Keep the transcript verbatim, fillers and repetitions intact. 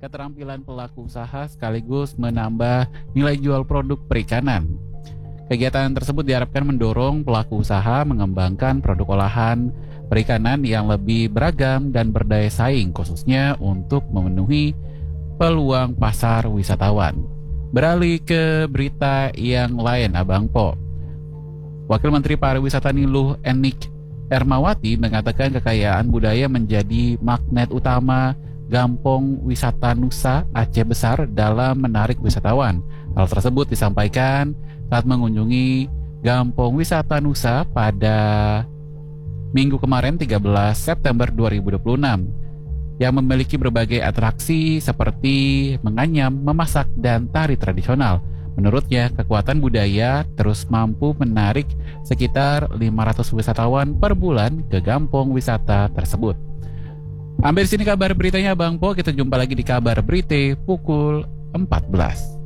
keterampilan pelaku usaha sekaligus menambah nilai jual produk perikanan. Kegiatan tersebut diharapkan mendorong pelaku usaha mengembangkan produk olahan perikanan yang lebih beragam dan berdaya saing, khususnya untuk memenuhi peluang pasar wisatawan. Beralih ke berita yang lain, Abang Po. Wakil Menteri Pariwisata Niluh Enik Ermawati mengatakan kekayaan budaya menjadi magnet utama Gampong Wisata Nusa Aceh Besar dalam menarik wisatawan. Hal tersebut disampaikan saat mengunjungi Gampong Wisata Nusa pada Minggu kemarin tiga belas September dua ribu dua puluh enam yang memiliki berbagai atraksi seperti menganyam, memasak, dan tari tradisional. Menurutnya, kekuatan budaya terus mampu menarik sekitar lima ratus wisatawan per bulan ke Gampong wisata tersebut. Sampai di sini kabar beritanya Bang Po, kita jumpa lagi di kabar berita pukul empat belas.